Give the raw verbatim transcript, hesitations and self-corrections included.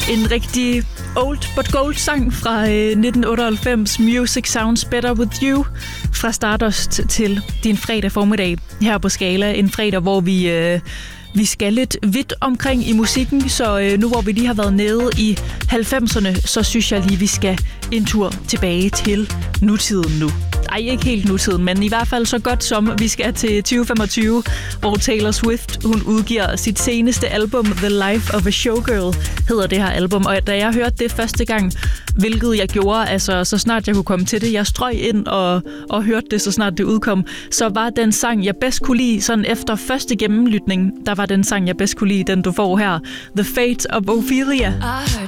En rigtig old but gold sang fra øh, nitten otteoghalvfems. Music Sounds Better With You. Fra Stardust til din fredag formiddag her på Skala. En fredag, hvor vi... Øh, Vi skal lidt vidt omkring i musikken, så øh, nu hvor vi lige har været nede i halvfemserne, så synes jeg lige, vi skal en tur tilbage til nutiden nu. Ej, ikke helt nutiden, men i hvert fald så godt som vi skal til tyve femogtyve, hvor Taylor Swift hun udgiver sit seneste album, The Life of a Showgirl, hedder det her album. Og da jeg hørte det første gang, hvilket jeg gjorde, altså så snart jeg kunne komme til det, jeg strøg ind og, og hørte det, så snart det udkom, så var den sang, jeg bedst kunne lide, sådan efter første gennemlytning, der var den sang, jeg bedst kunne lide, den du får her, The Fate of Ophelia. I heard